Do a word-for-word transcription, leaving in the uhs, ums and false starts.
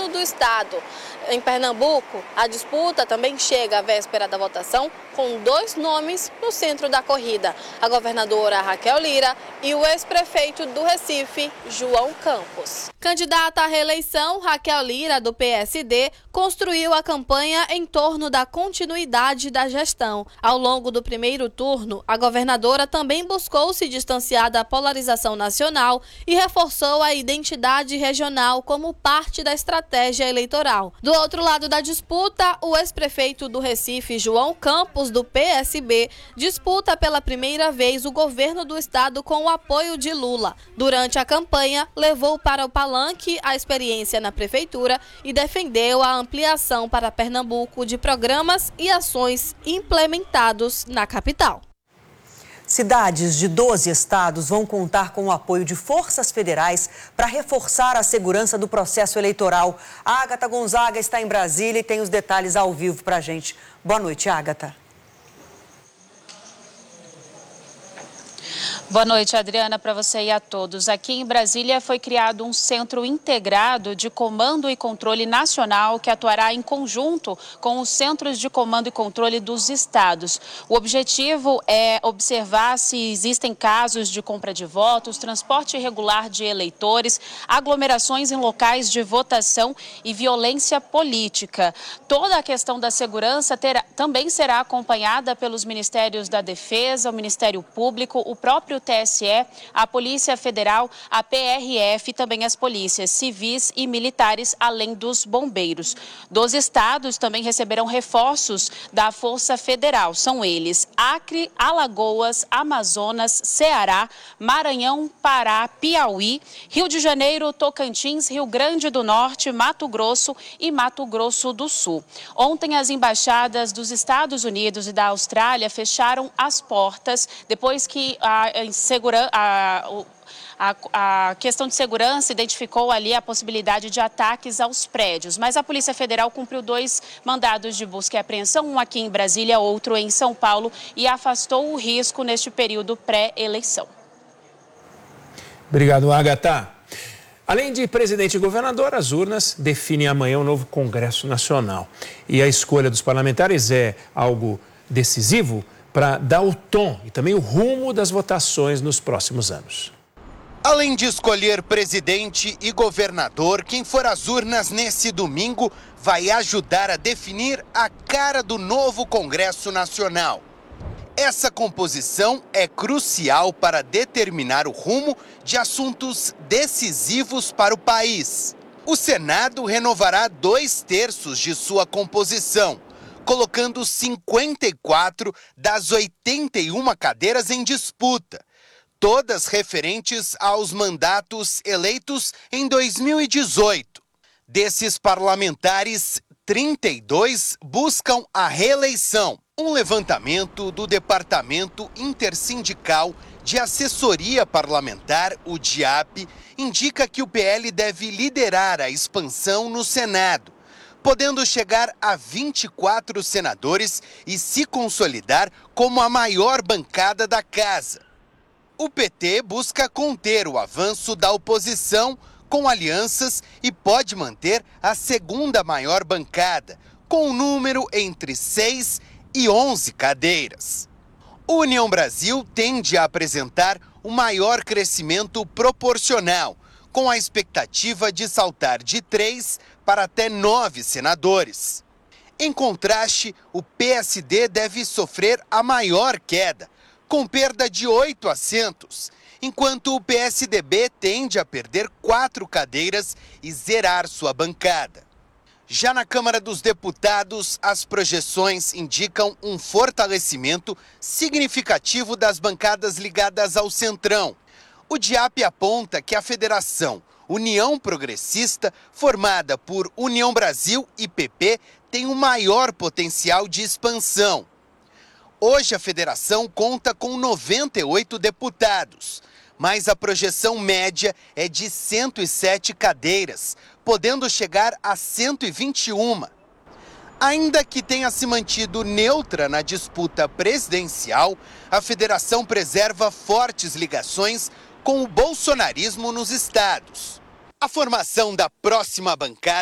governo do estado. Em Pernambuco, a disputa também chega à véspera da votação com dois nomes no centro da corrida: a governadora Raquel Lira e o ex-prefeito do Recife, João Campos. Candidata à reeleição, Raquel Lira, do P S D, construiu a campanha em torno da continuidade da gestão. Ao longo do primeiro turno, a governadora também buscou se distanciar da polarização nacional e reforçou a identidade regional como parte da estratégia eleitoral. Do outro lado da disputa, o ex-prefeito do Recife, João Campos, do P S B, disputa pela primeira vez o governo do estado com o apoio de Lula. Durante a campanha, levou para o palanque a experiência na prefeitura e defendeu a ampliação para Pernambuco de programas e ações implementados na capital. Cidades de doze estados vão contar com o apoio de forças federais para reforçar a segurança do processo eleitoral. A Ágata Gonzaga está em Brasília e tem os detalhes ao vivo para a gente. Boa noite, Ágata. Boa noite, Adriana, para você e a todos. Aqui em Brasília foi criado um centro integrado de comando e controle nacional que atuará em conjunto com os centros de comando e controle dos estados. O objetivo é observar se existem casos de compra de votos, transporte irregular de eleitores, aglomerações em locais de votação e violência política. Toda a questão da segurança terá, também será acompanhada pelos Ministérios da Defesa, o Ministério Público, o próprio T S E, a Polícia Federal, a P R F e também as polícias civis e militares, além dos bombeiros. Dos estados também receberão reforços da Força Federal. São eles: Acre, Alagoas, Amazonas, Ceará, Maranhão, Pará, Piauí, Rio de Janeiro, Tocantins, Rio Grande do Norte, Mato Grosso e Mato Grosso do Sul. Ontem, as embaixadas dos Estados Unidos e da Austrália fecharam as portas depois que a Segura, a, a, a questão de segurança identificou ali a possibilidade de ataques aos prédios. Mas a Polícia Federal cumpriu dois mandados de busca e apreensão, um aqui em Brasília, outro em São Paulo, e afastou o risco neste período pré-eleição. Obrigado, Ágata. Além de presidente e governador, as urnas definem amanhã o novo Congresso Nacional. E a escolha dos parlamentares é algo decisivo para dar o tom e também o rumo das votações nos próximos anos. Além de escolher presidente e governador, quem for às urnas nesse domingo vai ajudar a definir a cara do novo Congresso Nacional. Essa composição é crucial para determinar o rumo de assuntos decisivos para o país. O Senado renovará dois terços de sua composição, colocando cinquenta e quatro das oitenta e uma cadeiras em disputa, todas referentes aos mandatos eleitos em dois mil e dezoito. Desses parlamentares, trinta e dois buscam a reeleição. Um levantamento do Departamento Intersindical de Assessoria Parlamentar, o D I A P, indica que o P L deve liderar a expansão no Senado, podendo chegar a vinte e quatro senadores e se consolidar como a maior bancada da casa. O P T busca conter o avanço da oposição com alianças e pode manter a segunda maior bancada, com um número entre seis e onze cadeiras. O União Brasil tende a apresentar o maior crescimento proporcional, com a expectativa de saltar de três para até nove senadores. Em contraste, o P S D deve sofrer a maior queda, com perda de oito assentos, enquanto o P S D B tende a perder quatro cadeiras e zerar sua bancada. Já na Câmara dos Deputados, as projeções indicam um fortalecimento significativo das bancadas ligadas ao Centrão. O D I A P aponta que a federação União Progressista, formada por União Brasil e P P, tem o maior potencial de expansão. Hoje a federação conta com noventa e oito deputados, mas a projeção média é de cento e sete cadeiras, podendo chegar a cento e vinte e uma. Ainda que tenha se mantido neutra na disputa presidencial, a federação preserva fortes ligações com o bolsonarismo nos estados. A formação da próxima bancada